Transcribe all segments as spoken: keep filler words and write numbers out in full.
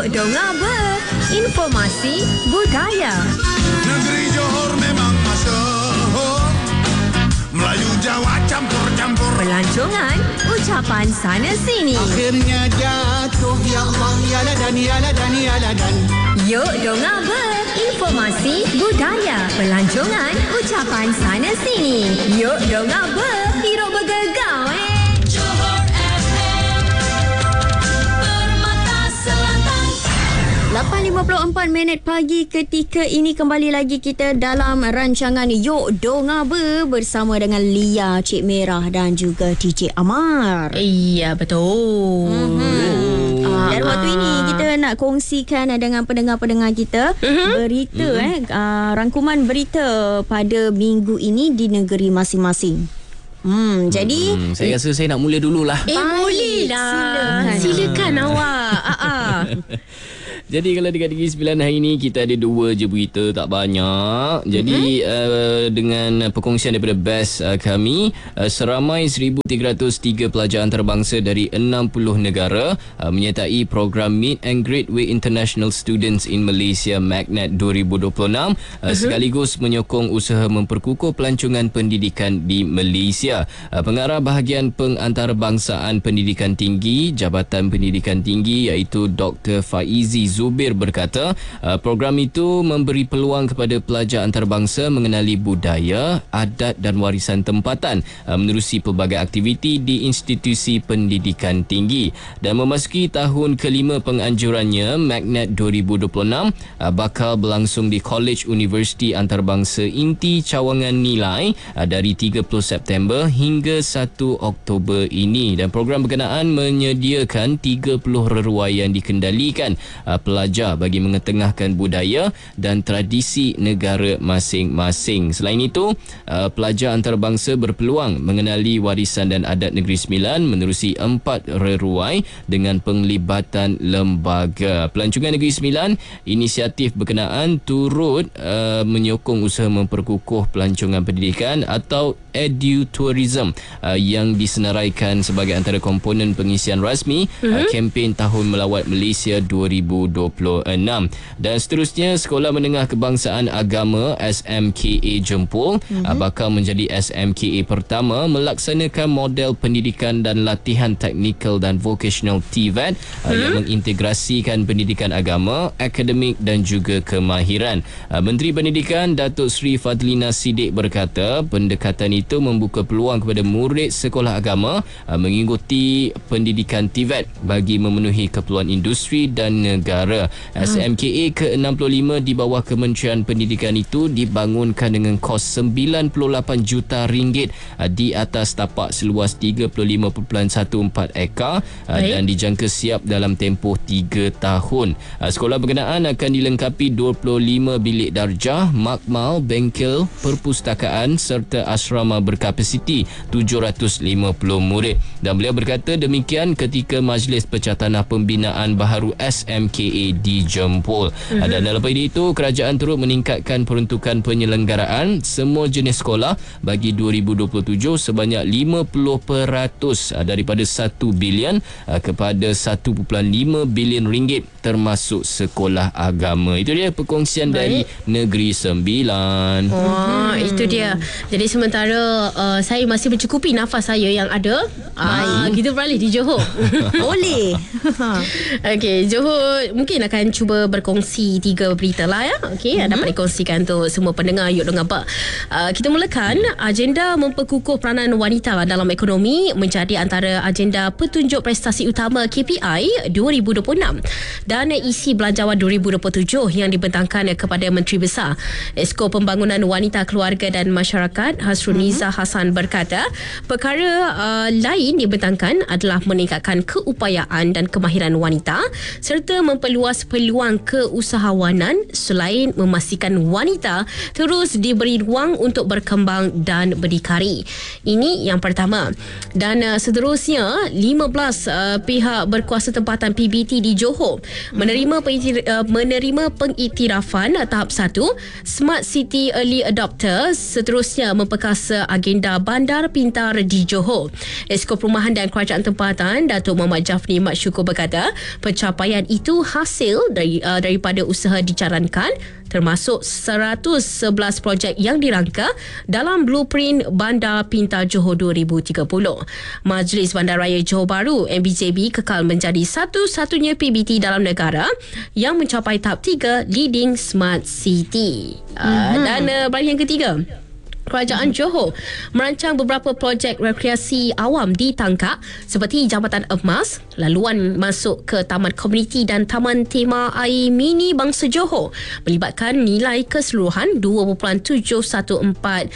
Yuk dengar ber, informasi budaya. Negeri Johor memang masyhur, Melayu Jawa campur-campur. Pelancongan, ucapan sana sini. Akhirnya jatuh, ya Allah, ya ladan, ya ladan, ya ladan. Yuk dengar ber, informasi budaya. Pelancongan, ucapan sana sini. Yuk dengar ber, hidup bergegau eh. lapan lima puluh empat minit pagi ketika ini kembali lagi kita dalam rancangan Yuk Dengar Ber bersama dengan Lia, Cik Merah dan juga D J Amar. Iya, betul. Mm-hmm. Uh, dan waktu uh, ini kita nak kongsikan dengan pendengar-pendengar kita uh-huh. berita uh-huh. eh uh, rangkuman berita pada minggu ini di negeri masing-masing. Hmm, jadi hmm, saya rasa saya nak mula dululah. Eh, boleh lah. Silakan, Silakan awak. uh-uh. Jadi kalau dekat Negeri Sembilan hari ini kita ada dua je berita, tak banyak. Jadi mm-hmm. uh, dengan perkongsian daripada Best uh, kami, uh, seramai seribu tiga ratus tiga pelajar antarabangsa dari enam puluh negara uh, menyertai program Meet and Greet with International Students in Malaysia Magnet dua ribu dua puluh enam uh, mm-hmm. sekaligus menyokong usaha memperkukuh pelancongan pendidikan di Malaysia. Uh, Pengarah Bahagian Pengantarbangsaan Pendidikan Tinggi Jabatan Pendidikan Tinggi iaitu Doktor Faizi Zubir berkata, uh, program itu memberi peluang kepada pelajar antarabangsa mengenali budaya, adat dan warisan tempatan uh, menerusi pelbagai aktiviti di institusi pendidikan tinggi. Dan memasuki tahun kelima penganjurannya, Magnet dua ribu dua puluh enam uh, bakal berlangsung di College Universiti Antarabangsa Inti Cawangan Nilai uh, dari tiga puluh September hingga satu Oktober ini. Dan program berkenaan menyediakan tiga puluh reruai yang dikendalikan uh, pelajar bagi mengetengahkan budaya dan tradisi negara masing-masing. Selain itu, uh, pelajar antarabangsa berpeluang mengenali warisan dan adat Negeri Sembilan menerusi empat reruai dengan penglibatan lembaga. Pelancongan Negeri Sembilan, inisiatif berkenaan turut uh, menyokong usaha memperkukuh pelancongan pendidikan atau edutourism uh, yang disenaraikan sebagai antara komponen pengisian rasmi mm-hmm. uh, kempen Tahun Melawat Malaysia dua ribu dua puluh enam. Dan seterusnya, Sekolah Menengah Kebangsaan Agama S M K A Jempol mm-hmm. uh, bakal menjadi S M K A pertama melaksanakan model pendidikan dan latihan teknikal dan vocational T V E T uh, mm-hmm. yang mengintegrasikan pendidikan agama, akademik dan juga kemahiran. Uh, Menteri Pendidikan Datuk Seri Fadlina Siddiq berkata, pendekatan itu membuka peluang kepada murid sekolah agama uh, mengikuti pendidikan T V E T bagi memenuhi keperluan industri dan negara. S M K A ke enam puluh lima di bawah Kementerian Pendidikan itu dibangunkan dengan kos sembilan puluh lapan juta ringgit uh, di atas tapak seluas tiga puluh lima perpuluhan empat belas ekar uh, dan dijangka siap dalam tempoh tiga tahun. Uh, sekolah berkenaan akan dilengkapi dua puluh lima bilik darjah, makmal, bengkel, perpustakaan serta asrama berkapasiti tujuh ratus lima puluh murid. Dan beliau berkata demikian ketika Majlis Pecah Tanah Pembinaan Baharu S M K A di Jempol. Mm-hmm. Dan dalam pada itu, kerajaan turut meningkatkan peruntukan penyelenggaraan semua jenis sekolah bagi dua ribu dua puluh tujuh sebanyak lima puluh peratus daripada satu bilion kepada satu perpuluhan lima bilion ringgit termasuk sekolah agama. Itu dia perkongsian Baik. dari Negeri Sembilan. Wah, hmm. itu dia. Jadi sementara uh, saya masih mencukupi nafas saya yang ada, uh, kita beralih di Johor. Boleh. Okey, Johor mungkin akan cuba berkongsi tiga berita lah ya. Okey, mm-hmm. dapat dikongsikan untuk semua pendengar Yuk Dengar Ber. Uh, kita mulakan agenda memperkukuh peranan wanita dalam ekonomi menjadi antara agenda petunjuk prestasi utama K P I dua ribu dua puluh enam dan isi belanjawan dua ribu dua puluh tujuh yang dibentangkan kepada Menteri Besar. Esko Pembangunan Wanita, Keluarga dan Masyarakat Hasruniza mm-hmm. Hassan berkata, perkara uh, lain dibentangkan adalah meningkatkan keupayaan dan kemahiran wanita serta memperluas peluang keusahawanan selain memastikan wanita terus diberi ruang untuk berkembang dan berdikari. Ini yang pertama. Dan uh, seterusnya, lima belas uh, pihak berkuasa tempatan P B T di Johor menerima pengiktir, uh, menerima pengiktirafan uh, tahap satu Smart City Early Adopter. Seterusnya, memperkasa agenda bandar pintar di Johor. Esko Perumahan dan Kerajaan Tempatan Datuk Muhammad Jafni Mat Syukur berkata, pencapaian itu hasil dari uh, daripada usaha dicarankan, termasuk seratus sebelas projek yang dirangka dalam Blueprint Bandar Pintar Johor dua ribu tiga puluh. Majlis Bandaraya Johor Bahru M B J B kekal menjadi satu-satunya P B T dalam negara yang mencapai tahap tiga Leading Smart City. Uh, mm-hmm. Dan uh, bahagian ketiga, Kerajaan Johor merancang beberapa projek rekreasi awam di Tangkak seperti Jambatan Emas, laluan masuk ke Taman Komuniti dan Taman Tema Air Mini Bangsa Johor melibatkan nilai keseluruhan dua perpuluhan tujuh satu empat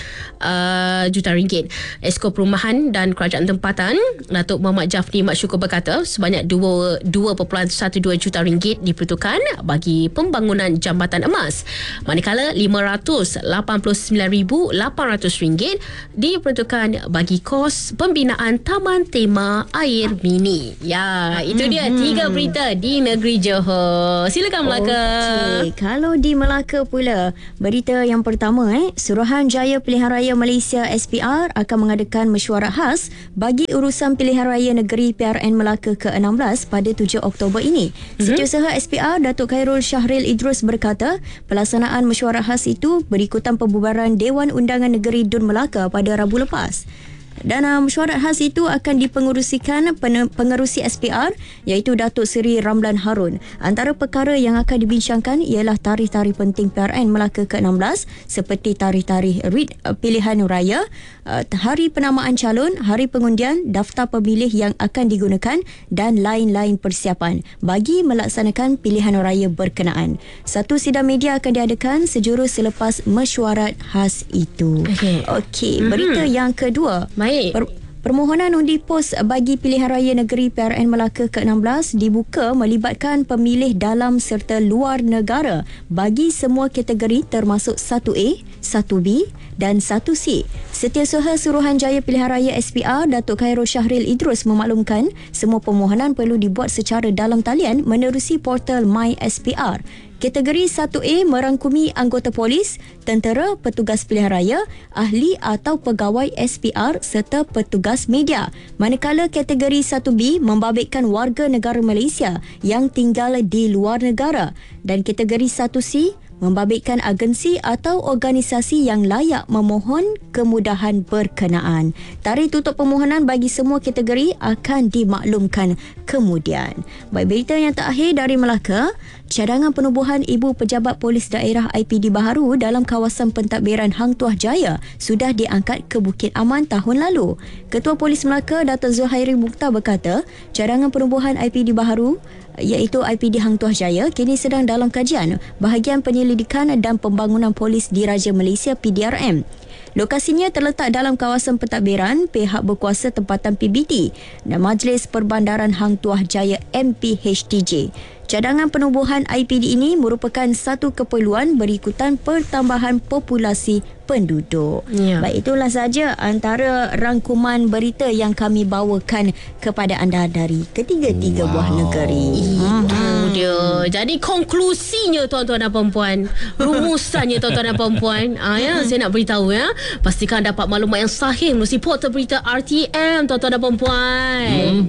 uh, juta ringgit. Esko Perumahan dan Kerajaan Tempatan Datuk Muhammad Jafni Mat Syukur berkata sebanyak dua perpuluhan satu dua juta ringgit diperuntukkan bagi pembangunan Jambatan Emas, manakala lima ratus lapan puluh sembilan ribu lapan ratus ringgit diperuntukkan bagi kos pembinaan Taman Tema Air Mini. Ya, itu dia tiga berita di negeri Johor. Silakan Melaka. Okey, kalau di Melaka pula, berita yang pertama eh, Suruhanjaya Pilihan Raya Malaysia S P R akan mengadakan mesyuarat khas bagi urusan Pilihan Raya Negeri P R N Melaka ke enam belas pada tujuh Oktober ini. Mm-hmm. Setiausaha S P R Datuk Khairul Syahril Idrus berkata, pelaksanaan mesyuarat khas itu berikutan pembubaran Dewan Undangan Negeri Dun Melaka pada Rabu lepas. Dan uh, mesyuarat khas itu akan dipengerusikan pen- pengerusi S P R iaitu Datuk Seri Ramlan Harun. Antara perkara yang akan dibincangkan ialah tarikh-tarikh penting P R N Melaka ke enam belas seperti tarikh-tarikh rit uh, pilihan raya, uh, hari penamaan calon, hari pengundian, daftar pemilih yang akan digunakan dan lain-lain persiapan bagi melaksanakan pilihan raya berkenaan. Satu sidang media akan diadakan sejurus selepas mesyuarat khas itu. Okey, okay, mm-hmm. berita yang kedua. Baik. Per- Permohonan undi pos bagi Pilihan Raya Negeri P R N Melaka ke enam belas dibuka melibatkan pemilih dalam serta luar negara bagi semua kategori termasuk satu A, satu B dan satu C. Setiausaha Suruhanjaya Pilihan Raya S P R Datuk Khairul Syahril Idrus memaklumkan semua permohonan perlu dibuat secara dalam talian menerusi portal My S P R. Kategori satu A merangkumi anggota polis, tentera, petugas pilihan raya, ahli atau pegawai S P R serta petugas media. Manakala kategori satu B membabitkan warga negara Malaysia yang tinggal di luar negara, dan kategori satu C membabitkan agensi atau organisasi yang layak memohon kemudahan berkenaan. Tarikh tutup permohonan bagi semua kategori akan dimaklumkan kemudian. Baik, berita yang terakhir dari Melaka, cadangan penubuhan ibu pejabat polis daerah I P D Baharu dalam kawasan pentadbiran Hang Tuah Jaya sudah diangkat ke Bukit Aman tahun lalu. Ketua Polis Melaka Dato' Zuhairi Mukhtar berkata, cadangan penubuhan I P D Baharu iaitu I P D Hang Tuah Jaya kini sedang dalam kajian bahagian penyelidikan dan pembangunan polis Diraja Malaysia P D R M. Lokasinya terletak dalam kawasan pentadbiran pihak berkuasa tempatan P B T dan Majlis Perbandaran Hang Tuah Jaya M P H T J. Cadangan penubuhan I P D ini merupakan satu keperluan berikutan pertambahan populasi penduduk. Ya. Baik, itulah saja antara rangkuman berita yang kami bawakan kepada anda dari ketiga-tiga wow. buah negeri. Itu dia. Jadi konklusinya tuan-tuan dan puan-puan, rumusannya tuan-tuan dan puan-puan, ah, ya, saya nak beritahu ya, pastikan dapat maklumat yang sahih melalui portal berita R T M tuan-tuan dan puan-puan.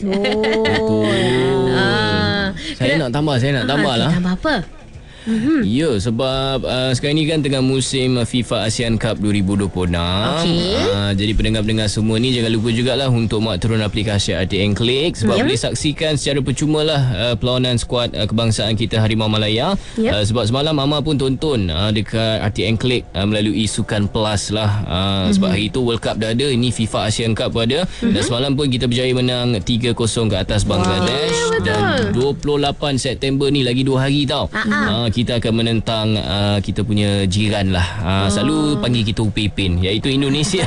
Betul. ah, saya nak tambah, saya nak tambah lah. Tambah apa? Mm-hmm. Ya, sebab uh, sekarang ni kan tengah musim FIFA Asian Cup dua ribu dua puluh enam. Okay. Uh, jadi pendengar-pendengar semua ni jangan lupa jugalah untuk mak turun aplikasi R T M Click sebab yep. boleh saksikan secara percuma lah uh, perlawanan skuad uh, kebangsaan kita Harimau Malaya. Yep. Uh, sebab semalam Mama pun tonton uh, dekat R T M Click uh, melalui Sukan Plus lah. Uh, mm-hmm. Sebab hari tu World Cup dah ada, ini FIFA Asian Cup pun ada. Mm-hmm. Dan semalam pun kita berjaya menang tiga kosong ke atas Bangladesh. Wow. Dan dua puluh lapan September ni lagi dua hari tau. Uh-huh. Uh, kita akan menentang uh, kita punya jiran lah. Uh, oh. Selalu panggil kita Upipin, iaitu Indonesia.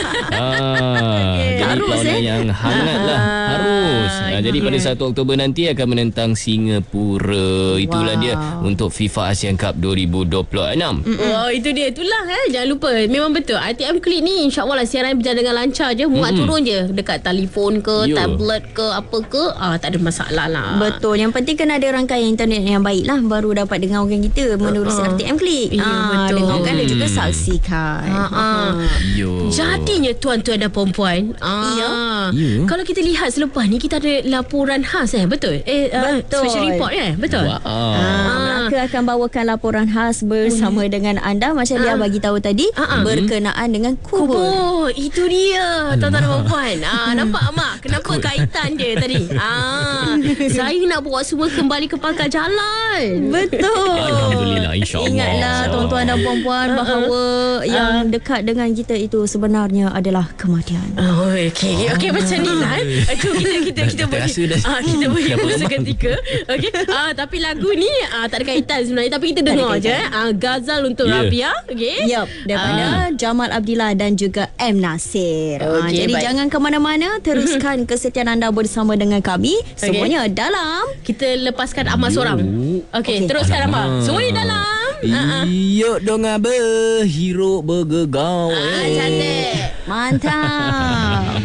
uh, okay. Jadi perlawanan eh? yang hangat lah. Harus. Uh, jadi pada satu Oktober nanti akan menentang Singapura. Itulah wow. dia untuk FIFA Asian Cup dua ribu dua puluh enam. Oh, itu dia. Itulah eh. Jangan lupa. Memang betul. R T M Click ni insyaAllah lah siaran berjalan dengan lancar je. Muat mm-hmm. turun je. Dekat telefon ke, Yo. tablet ke, apa ke. Ah, tak ada masalah lah. Betul. Betul. Yang penting kena ada rangkaian internet yang baik lah, baru dapat dengarkan kita menerusi uh-uh. R T M Klik. Ya, Ah, betul. dengarkan dan juga saksikan. Uh-uh. Yo. Jadinya tuan-tuan dan puan-puan, ah, Ya. Ya. kalau kita lihat selepas ni kita ada laporan khas eh, betul? Eh, uh, Betul. special report eh, betul? Wow. Ah, Melaka akan bawakan laporan khas bersama hmm. dengan anda macam dia Ah. bagi tahu tadi Ah, ah. berkenaan dengan kubur. Kubur, itu dia tuan-tuan dan puan. Ah, nampak mak kenapa kaitan dia tadi? Ah, saya nak bawa semua kembali ke pangkal jalan. Betul. Alhamdulillah, insya-Allah. Ingatlah tuan-tuan dan puan-puan bahawa yang dekat dengan kita itu sebenarnya adalah kematian. Oh, okey. Okey macam ni lah. eh. Itu kita kita Dah- kita dah boleh terasa dah. ah kita boleh Dah masa faham. ketika. Okey. Ah tapi lagu ni ah tak ada kaitan sebenarnya, tapi kita Tak ada dengar je. kaitan. eh. Ah Ghazal untuk Ya. Rabia, okey. Yup, daripada Jamal Abdillah dan juga M. Nasir. Ah, Okey, jadi baik. jangan ke mana-mana, teruskan kesetiaan anda bersama dengan kami. Semuanya dalam Kita lepaskan Ahmad seorang. Okey, Okey. teruskan Ahmad. Alamak. Semua ni dalam. Ah, ah. Yuk dong berhirup bergegau. Ah, cantik. Mantap.